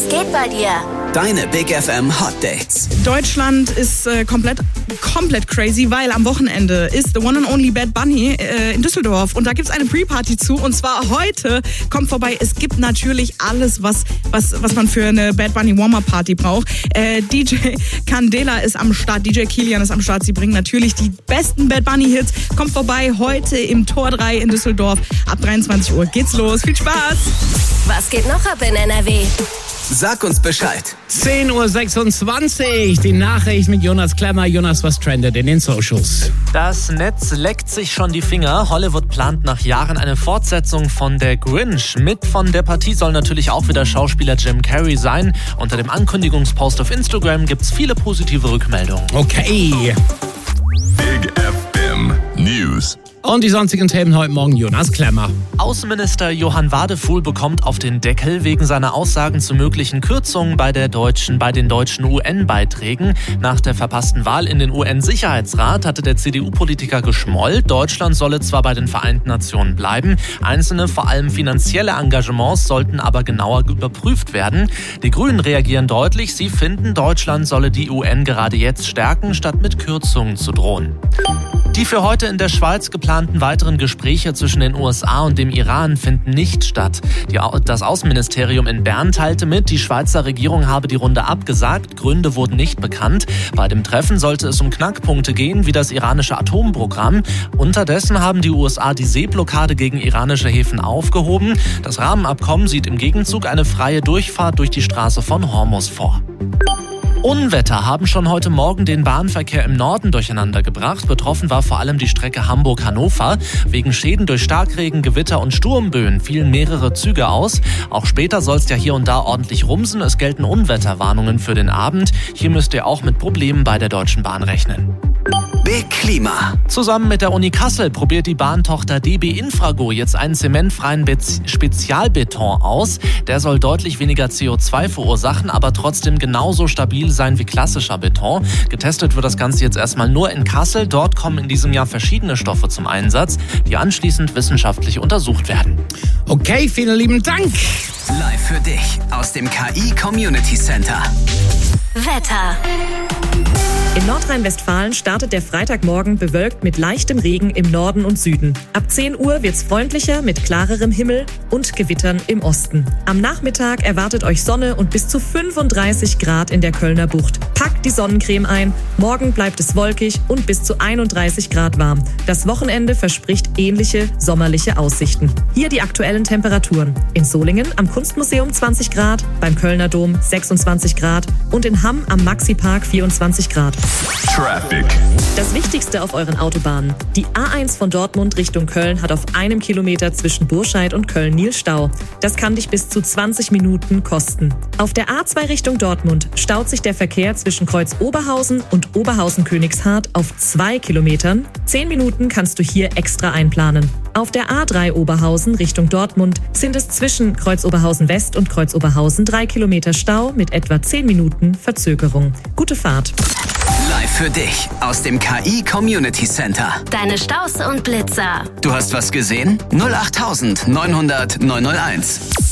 Was geht bei dir? Deine Big FM Hot Dates. Deutschland ist komplett crazy, weil am Wochenende ist The One and Only Bad Bunny in Düsseldorf und da gibt's eine Pre-Party zu und zwar heute. Kommt vorbei, es gibt natürlich alles, was man für eine Bad Bunny Warm-Up-Party braucht. DJ Candela ist am Start, DJ Kilian ist am Start. Sie bringen natürlich die besten Bad Bunny-Hits. Kommt vorbei heute im Tor 3 in Düsseldorf. Ab 23 Uhr geht's los. Viel Spaß! Was geht noch ab in NRW? Sag uns Bescheid. 10.26 Uhr, die Nachricht mit Jonas Klemmer. Jonas, was trendet in den Socials? Das Netz leckt sich schon die Finger. Hollywood plant nach Jahren eine Fortsetzung von Der Grinch. Mit von der Partie soll natürlich auch wieder Schauspieler Jim Carrey sein. Unter dem Ankündigungspost auf Instagram gibt's viele positive Rückmeldungen. Okay. Big FM News. Und die sonstigen Themen heute Morgen, Jonas Klemmer. Außenminister Johann Wadefuhl bekommt auf den Deckel wegen seiner Aussagen zu möglichen Kürzungen bei den deutschen UN-Beiträgen. Nach der verpassten Wahl in den UN-Sicherheitsrat hatte der CDU-Politiker geschmollt. Deutschland solle zwar bei den Vereinten Nationen bleiben, einzelne, vor allem finanzielle Engagements sollten aber genauer überprüft werden. Die Grünen reagieren deutlich. Sie finden, Deutschland solle die UN gerade jetzt stärken, statt mit Kürzungen zu drohen. Die für heute in der Schweiz geplanten weiteren Gespräche zwischen den USA und dem Iran finden nicht statt. Das Außenministerium in Bern teilte mit, die Schweizer Regierung habe die Runde abgesagt. Gründe wurden nicht bekannt. Bei dem Treffen sollte es um Knackpunkte gehen, wie das iranische Atomprogramm. Unterdessen haben die USA die Seeblockade gegen iranische Häfen aufgehoben. Das Rahmenabkommen sieht im Gegenzug eine freie Durchfahrt durch die Straße von Hormuz vor. Unwetter haben schon heute Morgen den Bahnverkehr im Norden durcheinander gebracht. Betroffen war vor allem die Strecke Hamburg-Hannover. Wegen Schäden durch Starkregen, Gewitter und Sturmböen fielen mehrere Züge aus. Auch später soll es ja hier und da ordentlich rumsen. Es gelten Unwetterwarnungen für den Abend. Hier müsst ihr auch mit Problemen bei der Deutschen Bahn rechnen. Big Klima. Zusammen mit der Uni Kassel probiert die Bahntochter DB Infrago jetzt einen zementfreien Spezialbeton aus. Der soll deutlich weniger CO2 verursachen, aber trotzdem genauso stabil sein wie klassischer Beton. Getestet wird das Ganze jetzt erstmal nur in Kassel. Dort kommen in diesem Jahr verschiedene Stoffe zum Einsatz, die anschließend wissenschaftlich untersucht werden. Okay, vielen lieben Dank. Live für dich aus dem KI Community Center. Wetter. In Nordrhein-Westfalen startet der Freitagmorgen bewölkt mit leichtem Regen im Norden und Süden. Ab 10 Uhr wird's freundlicher mit klarerem Himmel und Gewittern im Osten. Am Nachmittag erwartet euch Sonne und bis zu 35 Grad in der Kölner Bucht. Packt die Sonnencreme ein. Morgen bleibt es wolkig und bis zu 31 Grad warm. Das Wochenende verspricht ähnliche sommerliche Aussichten. Hier die aktuellen Temperaturen. In Solingen am Kunstmuseum 20 Grad, beim Kölner Dom 26 Grad und in Hamm am Maxi-Park 24 Grad. Traffic. Das Wichtigste auf euren Autobahnen. Die A1 von Dortmund Richtung Köln hat auf 1 Kilometer zwischen Burscheid und Köln-Nil Stau. Das kann dich bis zu 20 Minuten kosten. Auf der A2 Richtung Dortmund staut sich der Verkehr zwischen Kreuz Oberhausen und Oberhausen-Königshardt auf 2 Kilometern. 10 Minuten kannst du hier extra einplanen. Auf der A3 Oberhausen Richtung Dortmund sind es zwischen Kreuz Oberhausen West und Kreuz Oberhausen 3 Kilometer Stau mit etwa 10 Minuten Verzögerung. Gute Fahrt. Live für dich aus dem KI Community Center. Deine Staus und Blitzer. Du hast was gesehen? 08900 901.